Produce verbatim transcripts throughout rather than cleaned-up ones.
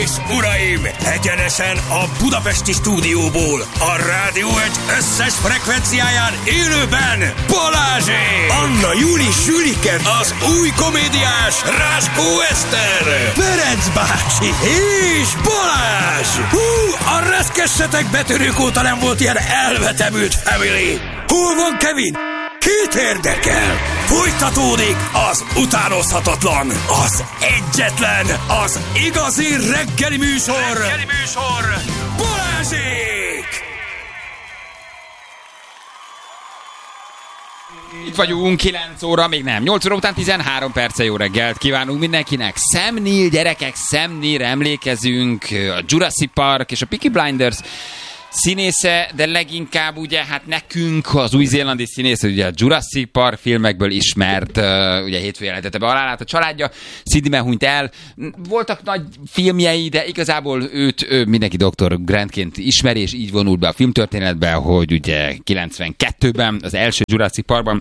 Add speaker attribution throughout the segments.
Speaker 1: és uraim, egyenesen a budapesti stúdióból, a Rádió egy összes frekvenciáján élőben Balázsék! Anna Júli Sülike, az új komédiás Ráskó Eszter, Ferenc bácsi és Balázs! Hú, a reszkessetek betörők óta nem volt ilyen elvetemült family! Hol van Kevin? Kit érdekel? Folytatódik az utánozhatatlan, az egyetlen, az igazi reggeli műsor, reggeli műsor, Balázsék!
Speaker 2: Itt vagyunk, kilenc óra, még nem. nyolc óra után tizenhárom perce, jó reggelt kívánunk mindenkinek. Sam Neill, gyerekek, Sam Neillre emlékezünk, a Jurassic Park és a Peaky Blinders színésze, de leginkább ugye hát nekünk az új-zélandi színész, ugye a Jurassic Park filmekből ismert, uh, ugye hétfőn jelentette be halálát a családja, Sidney hunyt el. Voltak nagy filmjei, de igazából őt ő, mindenki doktor Grantként ismeri, és így vonult be a filmtörténetbe, hogy ugye kilencvenkettőben, az első Jurassic Parkban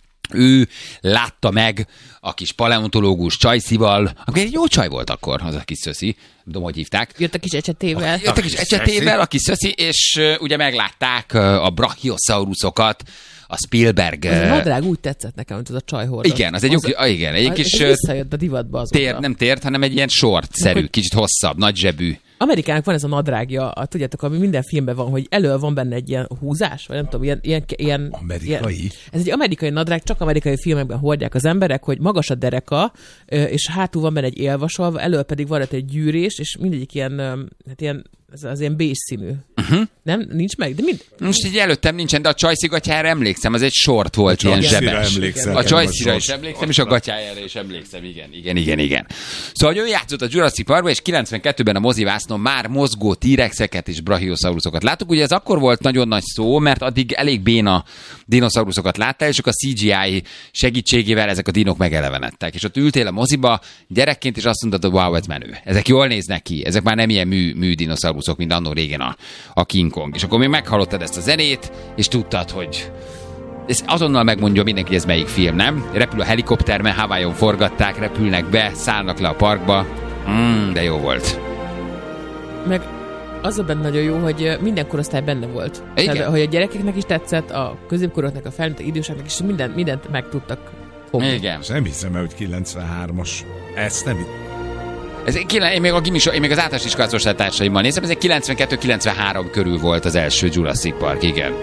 Speaker 2: ő látta meg a kis paleontológus Csajszival, aki egy jó csaj volt akkor, az a kis szöszi, tudom, hogy hívták.
Speaker 3: Jött a kis ecsetével.
Speaker 2: Jött a kis ecsetével, a kis szöszi, és uh, ugye meglátták uh, a brachiosaurusokat, a Spielberg...
Speaker 3: Az a nadrág úgy tetszett nekem, mint az a csaj hordott.
Speaker 2: Igen, az egy az, jó, igen, egy kis...
Speaker 3: Ez visszajött a divatba azóta.
Speaker 2: Tér, nem tért, hanem egy ilyen short-szerű, kicsit hosszabb, nagy zsebű.
Speaker 3: Amerikának van ez a nadrágja, a, tudjátok, ami minden filmben van, hogy elől van benne egy ilyen húzás, vagy nem tudom, ilyen... ilyen, ilyen
Speaker 4: amerikai?
Speaker 3: Ilyen, ez egy amerikai nadrág, csak amerikai filmekben hordják az emberek, hogy magas a dereka, és hátul van benne egy élvasalva, elől pedig van egy gyűrés, és mindegyik ilyen, hát ilyen, ez az ilyen bés színű. Uh-huh. Nem? Nincs meg? De mind...
Speaker 2: Most így előttem nincsen, de a Csajszi gatyára emlékszem, az egy short volt, ilyen zsebes. A Csajszira is emlékszem, és a gatyájára is emlékszem, igen, igen, igen, igen. Szóval ő játszott a Jurassic Parkban, és kilencvenkettőben a mozivásznon már mozgó T-rexeket és brachiosaurusokat láttuk. Ugye ez akkor volt nagyon nagy szó, mert addig elég béna dinoszauruszokat láttál, és a cé gé í segítségével ezek a dinok megelevenedtek. És ott ültél a moziba gyerekként, és azt mondtad, hogy wow, ez menő. Ezek jól néznek ki, ezek már nem ilyen mű, mű dinoszauruszok, mint annó régen a, a King Kong. És akkor még meghallottad ezt a zenét, és tudtad, hogy ez azonnal megmondja mindenki, hogy ez melyik film, nem? Repül a helikopter, mert Hawaiion forgatták, repülnek be, szállnak le a parkba. Mm, de jó volt.
Speaker 3: Meg az a benne nagyon jó, hogy minden korosztály benne volt.
Speaker 2: Igen.
Speaker 3: Tehát, hogy a gyerekeknek is tetszett, a középkoroknak, a felnőttek, időseknek is mindent, mindent meg tudtak fogni.
Speaker 2: Igen.
Speaker 4: És nem hiszem el, hogy kilencvenhármas. Ezt nem
Speaker 2: Ez, én, még a gimis, én még az általános iskolás osztálytársaimmal nézem, ez egy kilencvenkettő kilencvenhárom körül volt az első Jurassic Park, igen.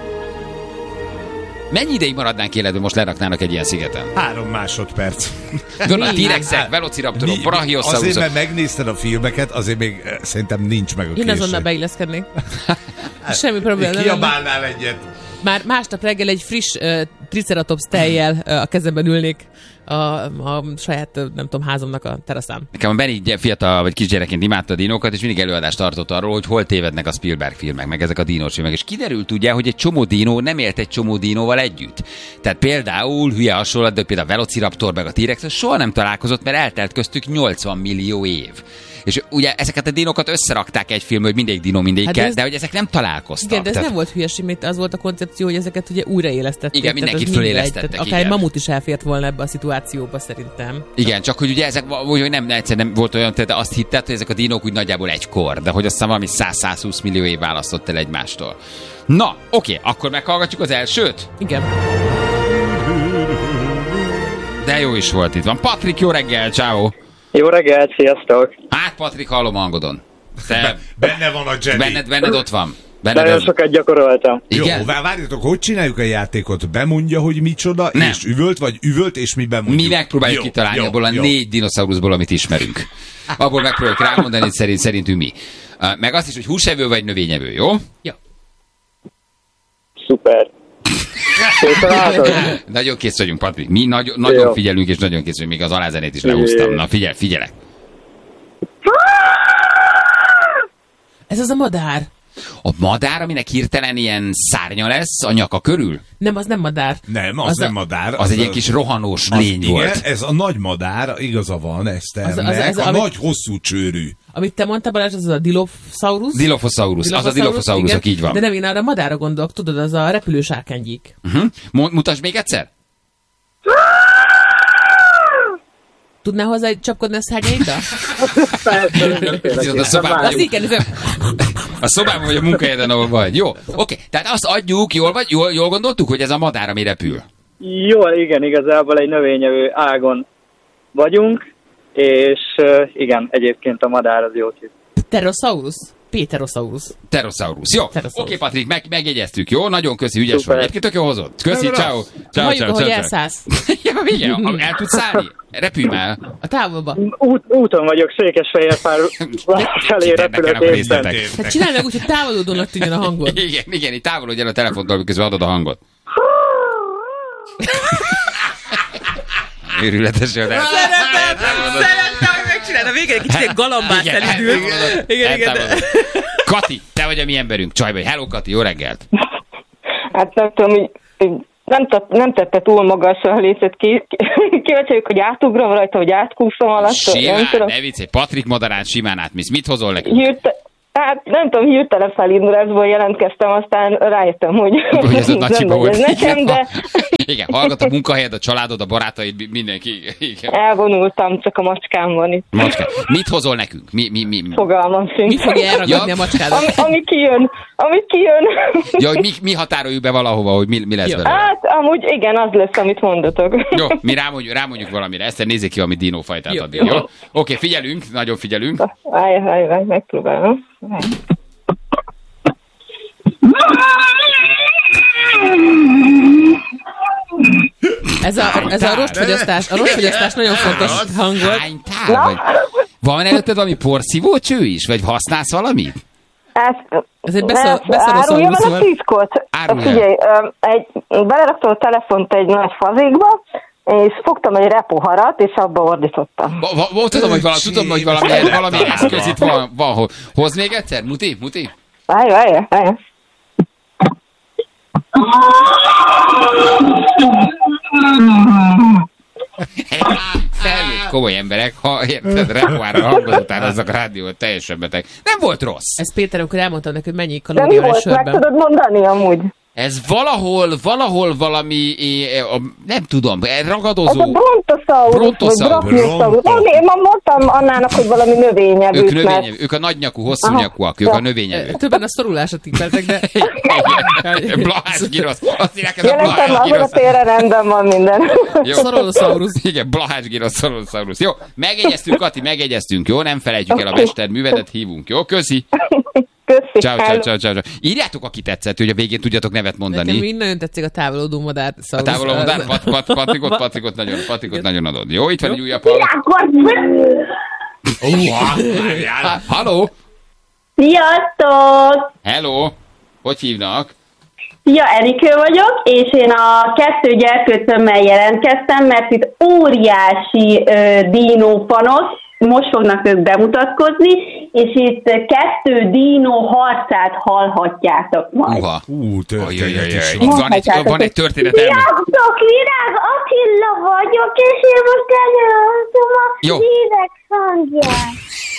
Speaker 2: Mennyi ideig maradnánk életben, most leraknának egy ilyen szigeten?
Speaker 4: Három másodperc.
Speaker 2: Gondolom, T-rexek, velociraptorok, brachiosaurusok.
Speaker 4: Azért, mert megnézted a filmeket, azért még szerintem nincs meg a
Speaker 3: Én
Speaker 4: készség.
Speaker 3: azonnal beilleszkednék. Semmi probléma.
Speaker 4: Kiabálnál egyet.
Speaker 3: Már másnap reggel egy friss uh, triceratops tejjel uh, a kezemben ülnék a, a saját, uh, nem tudom, házamnak a teraszán.
Speaker 2: Nekem a Benny fiatal vagy kisgyerekként imádta a dinókat, és mindig előadást tartott arról, hogy hol tévednek a Spielberg filmek, meg ezek a dinós filmek. És kiderült ugye, hogy egy csomó dinó nem élt egy csomó dinóval együtt. Tehát például, hülye hasonlat, de például a Velociraptor meg a T-rex soha nem találkozott, mert eltelt köztük nyolcvan millió év. És ugye ezeket a dinókat összerakták egy filmbe, hogy mindegy dinó mindegyik hát kell, de hogy ezek nem találkoztak.
Speaker 3: Igen, de ez
Speaker 2: tehát...
Speaker 3: nem volt hülyeség, mert az volt a koncepció, hogy ezeket ugye újraélesztették.
Speaker 2: Igen, mindenkit fölélesztettek.
Speaker 3: Akár egy mamut is elfért volna ebbe a szituációba szerintem.
Speaker 2: Igen, csak hogy ugye ezek, hogy nem, egyszer nem volt olyan, tehát azt hitted, hogy ezek a dinók úgy nagyjából egykor, de hogy aztán valami száz-százhúsz millió év választott el egymástól. Na, oké, akkor meghallgatjuk az elsőt?
Speaker 3: Igen.
Speaker 2: De jó is volt itt van. Patrik, jó reggel, ciao.
Speaker 5: Jó reggelt, sziasztok!
Speaker 2: Hát, Patrik, hallom hangodon. Te...
Speaker 4: Benne van a Jedi.
Speaker 2: Benned, benned ott van. Benned
Speaker 5: Nagyon
Speaker 2: az...
Speaker 5: sokat gyakoroltam.
Speaker 2: Igen?
Speaker 4: Jó, várjatok, hogy csináljuk a játékot? Bemondja, hogy micsoda,
Speaker 2: nem.
Speaker 4: És üvölt, vagy üvölt, és mi bemondjuk?
Speaker 2: Mi megpróbáljuk jó, kitalálni jó, abból a jó. négy dinoszauruszból, amit ismerünk. Abból megpróbáljuk rámondani, hogy szerint, szerintünk mi. Meg azt is, hogy húsevő vagy növényevő, jó?
Speaker 3: Jó.
Speaker 5: Szuper.
Speaker 2: Nagyon kész vagyunk, Patrik. Mi nagy, nagyon jó. figyelünk, és nagyon kész vagyunk. Még az alázenét is lehúztam. Na, figyelj, figyelek.
Speaker 3: Ez az a madár.
Speaker 2: A madár, aminek hirtelen ilyen szárnya lesz a nyaka körül?
Speaker 3: Nem, az nem madár.
Speaker 4: Nem, az, az nem a... madár.
Speaker 2: Az, az egy ilyen kis rohanós lény
Speaker 4: igen,
Speaker 2: volt.
Speaker 4: Ez a nagy madár, igaza van, Eszternek, az, az, az, a amit, nagy hosszú csőrű.
Speaker 3: Amit te mondtál, Balázs, az a Dilophosaurus?
Speaker 2: Dilophosaurus, az a Dilophosaurusok, így van.
Speaker 3: De nem, én arra a madárra gondolok, tudod, az a repülős árkánygyík.
Speaker 2: Uh-huh. Mutasd még egyszer?
Speaker 3: Tudnál hozzá csapkodni a szárnyaidra?
Speaker 2: A szobában a szobában vagy a munkahelyeden, ahol vagy. Jó, oké. Tehát azt adjuk, jól vagy? Jól, jól gondoltuk, hogy ez a madár, ami repül?
Speaker 5: Jól, igen, igazából egy növényevő ágon vagyunk, és igen, egyébként a madár az jót hisz.
Speaker 3: Pterosaurus? Pterosaurus.
Speaker 2: Pterosaurus. Jó. Oké, okay, Patrik, meg, megjegyeztük, jó? Nagyon köszi, ügyes vagy. Egyébként tök jó hozott. Köszi, ciao. Ciao, ciao,
Speaker 3: ciao. Elszállsz.
Speaker 2: Ja, igen, el tudsz szállni? Repülj már.
Speaker 3: A távolba.
Speaker 5: Út, úton vagyok, Székesfehérvár felé repülök éppen.
Speaker 3: Hát csinálj meg úgy, hogy távolodónak tűnjön a hangod.
Speaker 2: Igen, igen, így távolodj el a telefontól, miközben adod a hangot. Őrületes, hogy
Speaker 3: Szeretem, szeretem, hogy megcsinálod. A végén egy kicsit galambát elindult. Igen, igen.
Speaker 2: Kati, te vagy a mi emberünk, csaj vagy. Hello, Kati, jó reggelt.
Speaker 6: Hát nem tudom, hogy nem, tett, nem tette túl magasra a lécet. Kíváncsi vagyok, hogy átugrom rajta, hogy átkúszom alatt.
Speaker 2: Simán, ne viccelj, Patrik madarán simán átmész. Mit hozol nekünk?
Speaker 6: Hirte, hát nem tudom, hirtelen felindulásból jelentkeztem, aztán rájöttem, hogy,
Speaker 2: hogy ez,
Speaker 6: nem
Speaker 2: volt.
Speaker 6: Ez nekem, de...
Speaker 2: Igen, hallgat a munkahelyed, a családod, a barátaid, mindenki. Igen.
Speaker 6: Elvonultam, csak a macskám van itt.
Speaker 2: Macskám. Mit hozol nekünk? Mi, mi, mi?
Speaker 6: Fogalmam sincs.
Speaker 3: Mit fogja elragadni ja. a macskádat?
Speaker 6: Ami, ami kijön, ami kijön.
Speaker 2: Ja, hogy mi, mi határoljuk be valahova, hogy mi, mi lesz vele?
Speaker 6: Hát, amúgy igen, az lesz, amit mondatok.
Speaker 2: Jó, mi rámondjuk, rámondjuk valamire. Ezt nézzék ki, ami dinófajtát ad. Jó? Oké, okay, figyelünk, nagyon figyelünk.
Speaker 6: Állj, állj, állj, megpróbálom.
Speaker 3: Ez a, ez a rostfogyasztás, a rostfogyasztás nagyon fontos hang volt.
Speaker 2: Hány tál vagy? Van előtted valami porszívócső is? Vagy használsz valamit?
Speaker 6: Ez,
Speaker 3: ez egy beszol, beszólószalúszó.
Speaker 6: Áruljam el a titkot. Figyelj, egy, beleraktam a telefont egy nagy fazékba, és fogtam egy repoharat, és abba ordítottam.
Speaker 2: Va, va, tudom, hogy valami, tudom, hogy valami, valami eszköz itt van, van. Hoz még egyszer? Muti? Muti?
Speaker 6: Várj, várj, várj.
Speaker 2: Felnőtt komoly emberek, ha érted, repoára hangozatán azok a rádiót teljesen beteg. Nem volt rossz.
Speaker 3: Ez Péter, amikor elmondtam neki, hogy mennyi kalória van a sörben.
Speaker 6: Meg tudod mondani amúgy?
Speaker 2: Ez valahol, valahol valami, nem tudom, ragadozó...
Speaker 6: Ez a brontosaurus,
Speaker 2: brontosaurus.
Speaker 6: vagy brachiosaurus. Én ma mondtam Annának, hogy valami növényevők.
Speaker 2: Ők növényevők, mert... ők a nagynyakú, hosszúnyakúak, ők a növényevők.
Speaker 3: Többen a szorulásra tippeltek, de...
Speaker 2: Blahás gyrosz. Azt írják, ez a
Speaker 6: Blahás gyrosz.
Speaker 2: Jelentem,
Speaker 6: azon a térre rendben van minden.
Speaker 3: Szorolosaurus.
Speaker 2: Igen, Blahás gyrosz, szorolosaurus. Jó, megegyeztünk, Kati, megegyeztünk, jó? Nem felejtjük el a mesterművedet, hívunk, jó? Köszi.
Speaker 6: Köszi.
Speaker 2: Ciao, ciao, ciao, ciao. Írjátok, aki tetszett, hogy a végén tudjatok nevet mondani.
Speaker 3: Nekem mind nagyon tetszik a távolodó madár.
Speaker 2: A távolodó madár? Pat, pat, patrikot, patrikot nagyon, patrikot nagyon adod. Jó, itt van egy újabb hallgat. Halló!
Speaker 7: Sziasztok!
Speaker 2: Hello! Hogy hívnak?
Speaker 7: Szia, Erikő vagyok, és én a kettő gyerkőcömmel jelentkeztem, mert itt óriási ö, dínópanosz, most fognak ők bemutatkozni, és itt kettő dínó harcát hallhatjátok majd.
Speaker 2: Uha.
Speaker 4: Ú, történet is
Speaker 2: van. Van egy, van egy történet elme.
Speaker 7: Sziasztok, Virág Attila vagyok, és én most előadom a hírek hangját.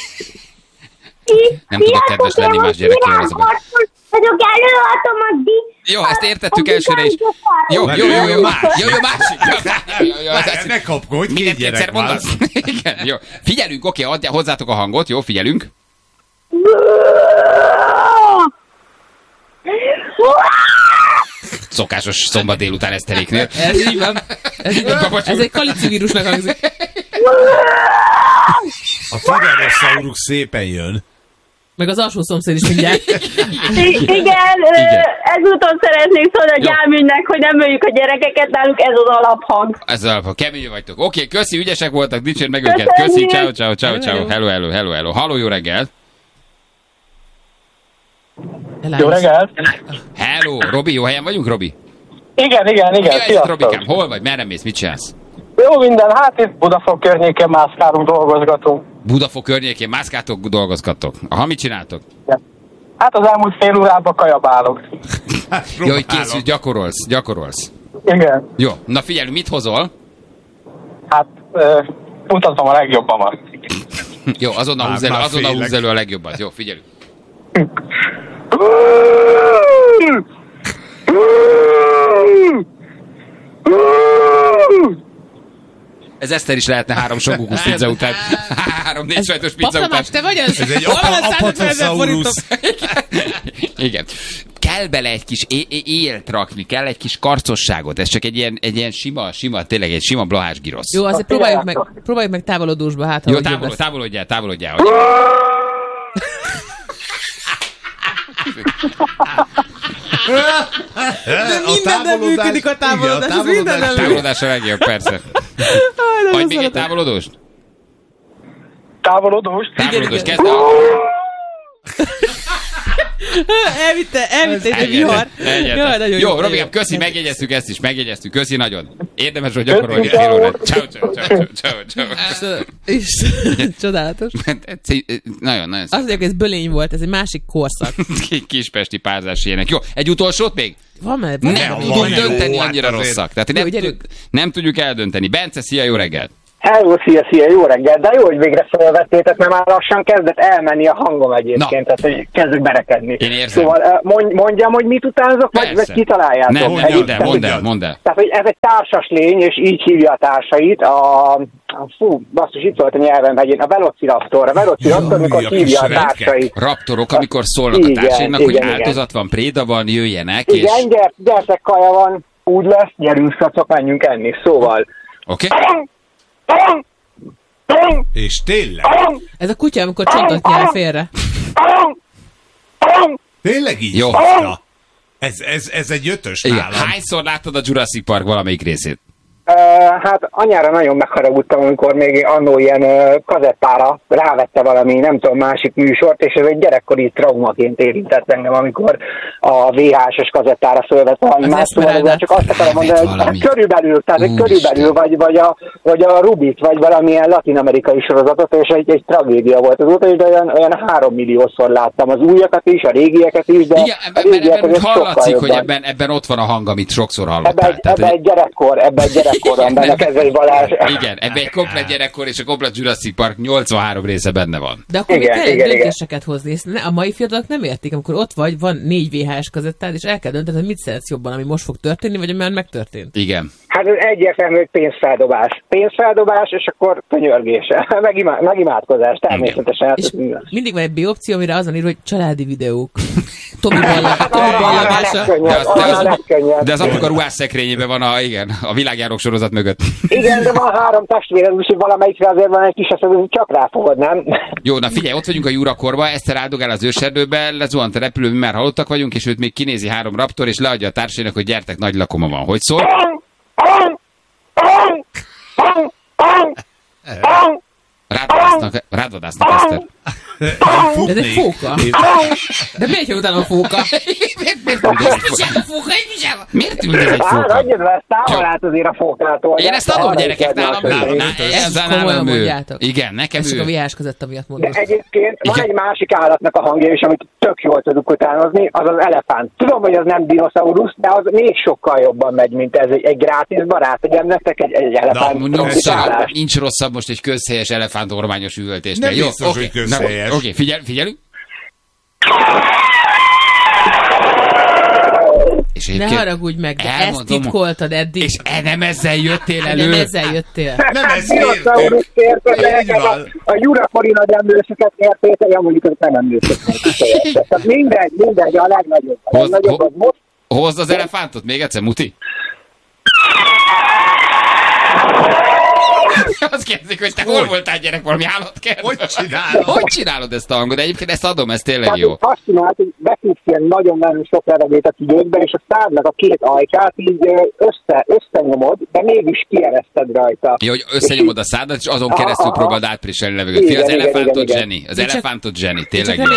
Speaker 2: Nem tudok kedves lenni más gyerekkel.
Speaker 7: Vagyok, előadom a di...
Speaker 2: Jó, ezt értettük elsőre is. Jó, jó, jó, jó, jó, jó, másik.
Speaker 4: Ne kapkodj, két gyerek van.
Speaker 2: Igen, jó. Figyelünk, oké, adja hozzátok a hangot, jó, figyelünk. Szokásos szombat délután eszteréknél.
Speaker 3: Ez így van. Ez, így van. Ez egy kalicivírusnak hangzik.
Speaker 4: A Tyrannosaurus szépen jön.
Speaker 3: Meg az alsó szomszéd is mindjárt.
Speaker 7: Igen, Igen. ezúton szeretnék szólni a Gyámügynek, hogy nem öljük a gyerekeket, náluk ez az alaphang.
Speaker 2: Ez az alaphang, kemény vagytok. Oké, köszi, ügyesek voltak, dicsérd meg őket. Köszi, ciao, ciao, ciao, ciao. Hello, hello, hello, hello. Halló, jó reggelt.
Speaker 5: Jó reggelt.
Speaker 2: Hello, Robi, jó helyen vagyunk, Robi?
Speaker 5: Igen, igen, igen,
Speaker 2: sziasztok. Robikám, hol vagy, merre mész, mit csinálsz?
Speaker 5: Jó minden, hát itt Budafok környékén mászkálunk, dolgozgatunk.
Speaker 2: Budafok környékén mászkáltok, dolgozgatok. Aha, mit csináltok?
Speaker 5: Ja. Hát az elmúlt fél órában kajabálok.
Speaker 2: Jó, hogy készül, gyakorolsz, gyakorolsz.
Speaker 5: Igen.
Speaker 2: Jó, na figyelj, mit hozol?
Speaker 5: Hát, uh, mutatom a legjobbamat.
Speaker 2: Jó, azonnal húzz elő, azonnal húzz elő a legjobbat. Jó, figyelj. Ez Eszter is lehetne három sokukus pizza után. Három-négy sajtos pizza után.
Speaker 3: Paplamás, te vagy az?
Speaker 4: Ez egy apatosaurus.
Speaker 2: Igen. Kell bele egy kis é- é- élt rakni, kell egy kis karcosságot. Ez csak egy ilyen, egy ilyen sima, sima, tényleg egy sima blahás girosz.
Speaker 3: Jó, azért próbáljuk meg, próbáljuk meg távolodósba, hát
Speaker 2: jó, távol, távolodjál, távolodjál.
Speaker 3: De minden nem működik a távolodás. Igen, a távolodás,
Speaker 2: távolodás a legjobb, persze. Adj még egy távolodóst?
Speaker 5: Távolodóst?
Speaker 2: Távolodóst, kezd a...
Speaker 3: Elvitte, elvitte egy vihar.
Speaker 2: Jó, Robikám, köszi, megjegyeztük ezt is, megjegyeztük, köszi nagyon. Érdemes, hogy gyakorolni fél órát. Ciao, ciao, ciao, ciao, ciao.
Speaker 3: És csodálatos.
Speaker 2: Nagyon, nagyon
Speaker 3: szép. Azt mondják, hogy ez bölény volt, ez egy másik korszak.
Speaker 2: Kispesti párzás ilyenek. Jó, egy utolsót még?
Speaker 3: Van már,
Speaker 2: nem, nem tudjuk dönteni, annyira rosszak. Tehát nem, tud, nem tudjuk eldönteni. Bence, szia, jó reggelt!
Speaker 8: Hello, szia, szia, jó reggel, de jó, hogy végre felvettétek, mert már lassan kezdett elmenni a hangom egyébként, na. Tehát hogy kezdek berekedni.
Speaker 2: Én érzem.
Speaker 8: Szóval mondjam, hogy mit utánzok, vagy, vagy kitaláljátok?
Speaker 2: Nem, mondd el, mondd el, mondd el.
Speaker 8: Tehát, hogy ez egy társas lény, és így hívja a társait, a, a fú, basszus, itt volt a nyelvem hegyén, a Velociraptor, a Velociraptor, amikor hívja a társait.
Speaker 2: Raptorok, amikor szólnak igen, a társainak, hogy igen, áldozat van, préda van, jöjjenek,
Speaker 8: igen, és... Igen, gyertek, kaja van, úgy lesz, gyerünk, szacok, menjünk enni, szóval...
Speaker 2: Oké. Okay.
Speaker 4: És tényleg?
Speaker 3: Ez a kutya, amikor csontot nyel félre.
Speaker 4: Tényleg így?
Speaker 2: Jó.
Speaker 4: Ez, ez, ez egy ötös
Speaker 2: igen.
Speaker 4: nálam.
Speaker 2: Hányszor láttad a Jurassic Park valamelyik részét?
Speaker 8: Uh, hát anyára nagyon megharagudtam, amikor még annó ilyen uh, kazettára rávette valami, nem tudom, másik műsort, és ez egy gyerekkori traumaként érintett engem, amikor a vé há es-es kazettára fölvett valami más, szóval csak azt akarom mondani, hogy valami. körülbelül, tehát egy körülbelül, vagy, vagy, a, vagy a Rubit, vagy valamilyen latin-amerikai sorozatot, és egy, egy tragédia volt azóta, de olyan, olyan három milliószor láttam az újakat is, a régieket is, de
Speaker 2: igen, ebben, a régiek ebben hallatszik, hogy ebben, ebben ott van a hang, amit sokszor hallottál.
Speaker 8: Ebben egy, ebbe egy gyerekkor, ebben egy gyerekkor. Egy Balázs.
Speaker 2: Igen, ebben egy komplet gyerekkor és a komplet Jurassic Park nyolcvanhárom része benne van.
Speaker 3: De akkor igen, még kell döntéseket hozni. A mai fiatalok nem értik, amikor ott vagy, van négy vé há es kazettád, és el kell döntened, hogy mit szeretsz jobban, ami most fog történni, vagy ami már megtörtént.
Speaker 2: Igen.
Speaker 8: Hát ez egyértelmű, hogy pénzfeldobás. Pénzfeldobás, és akkor könyörgése. Megimá- megimádkozás, természetesen.
Speaker 3: És mindig van egy B opció, amire azon ír, hogy családi videók. Tomi ballagása.
Speaker 2: De az apuka ruhás szekrényében van a, igen, a világjárók sorozat mögött.
Speaker 8: Igen, de van három testvére, úgyhogy valamelyikre azért van egy kis eszed, csak ráfogod, nem?
Speaker 2: Jó, na figyelj, ott vagyunk a Jurakorba, Eszter áldogál az őserdőbe, lezuhant a repülő, mi már halottak vagyunk, és őt még kinézi három raptor, és leadja a társainak, hogy gyertek, nagy lakoma van. Hogy szól? Rád vadásznak, Eszter.
Speaker 3: Ez egy fóka. De miért jön utána a fóka?
Speaker 2: Miért üldöz egy fóka?
Speaker 8: Hát, adjad le, távol át azért a fókától.
Speaker 2: Én ezt adom, gyerekek, nálam, nálam. Ez nálam ő. Igen, nekem ő.
Speaker 3: Ez csak a vé há es között, amiatt mondom.
Speaker 8: De egyébként van egy másik állatnak a hangja is, amit tök jól tudunk utánozni, az az elefánt. Tudom, hogy az nem dinoszaurusz, de az még sokkal jobban megy, mint ez egy, egy grátis barát. Tegyen nektek egy, egy elefánt.
Speaker 2: Nincs rosszabb most egy közhelyes elefántormányos üvöltésnél.
Speaker 4: Nem biztos, hogy közhelyes.
Speaker 2: Oké, okay, figyel, figyelünk.
Speaker 3: És ne haragudj meg, de ezt titkoltad eddig.
Speaker 2: És e, nem ezzel jöttél elő.
Speaker 3: Nem ezzel jöttél.
Speaker 4: Nem ezt értük.
Speaker 8: A Jurakori nagy emlősöket értétek, amúgy hogy nem emlősöket. Tehát mindegy, mindegy, a legnagyobb. A
Speaker 2: Hozd,
Speaker 8: legnagyobb az most.
Speaker 2: Hozd az elefántot még egyszer, Muti. Azt kérdezik, hogy te hogy? Hol voltál, gyerek, valami állatkert?
Speaker 4: Hogy csinálod?
Speaker 2: Hogy csinálod ezt a hangot? De egyébként ezt adom, ez tényleg
Speaker 8: tehát
Speaker 2: jó.
Speaker 8: Azt csinált, hogy beszívsz ilyen nagyon-nagyon sok levegőt a tüdőkbe, és a szádnak a két ajkát így össze, összenyomod, de mégis kiereszted rajta.
Speaker 2: Jó, hogy összenyomod a szádat, és azon keresztül aha, próbáld átpriselni levegőt. Fia, az elefántot zseni. Az elefántot zseni, tényleg jó.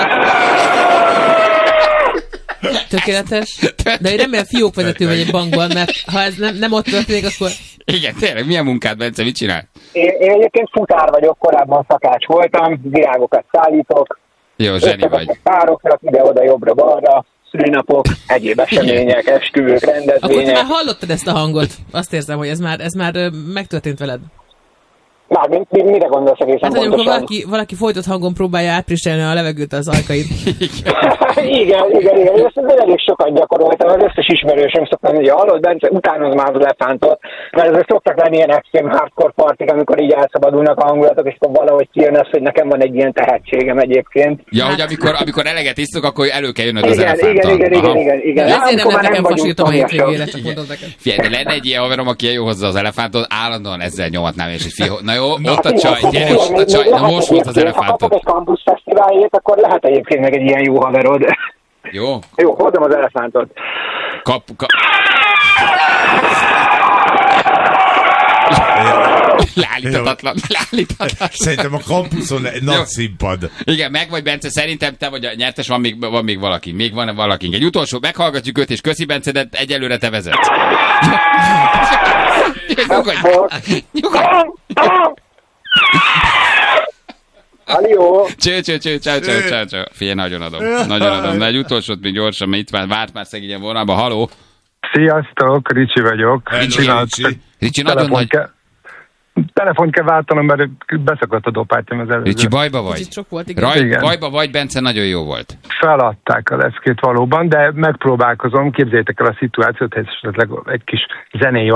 Speaker 3: Tökéletes. De én remélem fiókvezető vagy egy bankban, mert ha ez nem, nem ott történik, akkor...
Speaker 2: Igen, tényleg, milyen munkád, Bence, mit csinál?
Speaker 8: Én, én egyébként futár vagyok, korábban szakács voltam, virágokat szállítok.
Speaker 2: Jó, zseni vagy.
Speaker 8: Pároknak ide-oda, jobbra-balra, szülinapok, egyéb események, esküvők, rendezvények.
Speaker 3: Akkor te már hallottad ezt a hangot? Azt érzem, hogy ez már, ez már megtörtént veled.
Speaker 8: Már mi, mi, mire gondolsz egészen
Speaker 3: hát,
Speaker 8: pontosan?
Speaker 3: Valaki, valaki folytott hangon próbálja átpriselni a levegőt az ajkaid.
Speaker 8: Igen, igen, igen. Én ezt elég sokat gyakoroltam, az összes ismerősöm szoktam, hogy hallod, Bence, utánoz már az elefántot, mert ezek szoktak lenni ilyen extrém hardcore partik, amikor így elszabadulnak a hangulatok, és akkor valahogy kijön az, hogy nekem van egy ilyen tehetségem egyébként.
Speaker 2: Ja, hogy amikor, amikor eleget isztok, akkor elő kell jönnöd az
Speaker 8: igen,
Speaker 2: elefánttal.
Speaker 8: Igen, igen, igen, igen, igen.
Speaker 3: De ezért nem nekem fasítom a hétvégére, csak mondod nekem.
Speaker 2: Figyelj, de lenne egy ilyen haverom, aki jó hozzá az elefántot, állandóan ezzel nyomatnám, és egy na jó, ott a csaj, gyere, ott a csaj, na most volt az elefántot.
Speaker 8: Ha kapok egy Campus Fesztiválért, akkor lehet egyébként meg egy ilyen jó haverod.
Speaker 2: Jó.
Speaker 8: Jó, hozom az elefántot.
Speaker 2: Kap, kap. Leállíthatatlan, leállíthatatlan.
Speaker 4: Szerintem a kampuszon egy nagy színpad.
Speaker 2: Igen, meg vagy Bence, szerintem te vagy a nyertes, van még, van még valaki. Még van valaki. Egy utolsó, meghallgatjuk őt, és köszi Bence, de egyelőre te vezetsz. Nyugodj! Nyugodj!
Speaker 8: Halljó!
Speaker 2: Cső, cső, cső, cső, cső, cső, cső. Figyelj, nagyon adom. Nagyon adom. De egy utolsót még gyorsan, mert itt már várt már szegényen vonalba. Haló!
Speaker 9: Sziasztok, Ricsi vagyok.
Speaker 2: Ricsi, Ricsi. Ricsi, nagyon nagy...
Speaker 9: Ke... Telefont kell váltanom, mert beszakadt a dopátyom az előző.
Speaker 2: Ricsi, bajba vagy?
Speaker 3: Volt,
Speaker 2: igen. Raj, bajba vagy, Bence, nagyon jó volt.
Speaker 9: Feladták a leszkét valóban, de megpróbálkozom. Képzeljétek el a szituációt, hogy esetleg egy kis zenéi